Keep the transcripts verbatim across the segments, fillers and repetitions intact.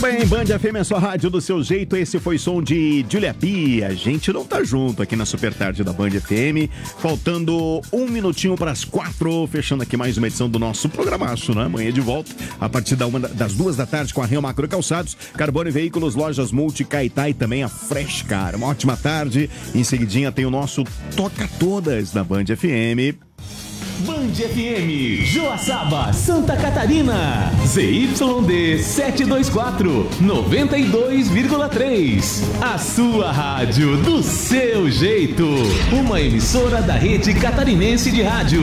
bem, Band F M é sua rádio do seu jeito. Esse foi o som de Julia P. A gente não tá junto aqui na Super Tarde da Band F M. Faltando um minutinho para as quatro. Fechando aqui mais uma edição do nosso programaço, né? Amanhã de volta, a partir da uma, das duas da tarde, com a Rio Macro Calçados, Carbone Veículos, Lojas Multi, Caetá e também a Fresh Car. Uma ótima tarde. Em seguidinha tem o nosso Toca Todas da Band F M. Band F M, Joaçaba, Santa Catarina, Z Y D setecentos e vinte e quatro, noventa e dois vírgula três. A sua rádio do seu jeito. Uma emissora da Rede Catarinense de Rádio.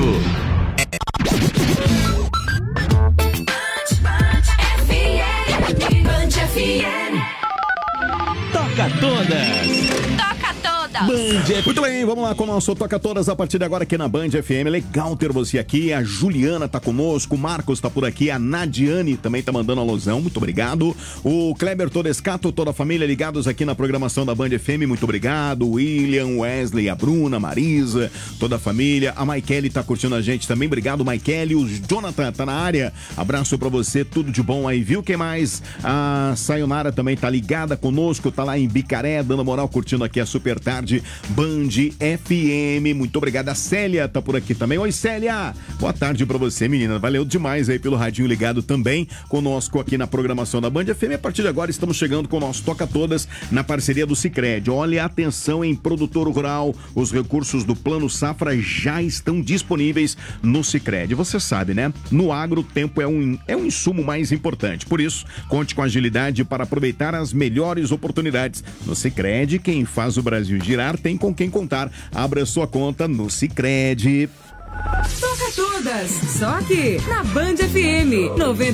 Band F M. Toca todas. Band. Muito bem, vamos lá com o nosso Toca Todas a partir de agora aqui na Band F M. Legal ter você aqui. A Juliana tá conosco, o Marcos tá por aqui, a Nadiane também tá mandando alusão, muito obrigado. O Kleber Todescato, toda a família ligados aqui na programação da Band F M, muito obrigado. O William, Wesley, a Bruna, a Marisa, toda a família. A Maikele tá curtindo a gente também, obrigado Maikele. O Jonathan tá na área, abraço pra você, tudo de bom aí, viu? Quem mais? A Sayonara também tá ligada conosco, tá lá em Bicaré, dando moral, curtindo aqui a Super Tarde Band F M, muito obrigado. A Célia tá por aqui também. Oi, Célia, boa tarde pra você, menina, valeu demais aí pelo radinho ligado também conosco aqui na programação da Band F M. A partir de agora estamos chegando com o nosso Toca Todas na parceria do Sicredi. Olha, atenção em produtor rural, os recursos do Plano Safra já estão disponíveis no Sicredi. Você sabe, né? No agro, o tempo é um, é um insumo mais importante, por isso, conte com agilidade para aproveitar as melhores oportunidades. No Sicredi, quem faz o Brasil girar tem com quem contar. Abra sua conta no Sicredi. Toca Todas, só aqui na Band F M noventa